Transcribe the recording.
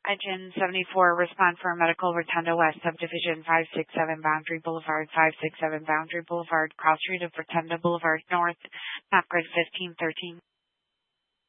Engine 74, respond for Medical Rotunda West, Subdivision 567 Boundary Boulevard, 567 Boundary Boulevard, Cross Street of Rotunda Boulevard North, map grid 1513.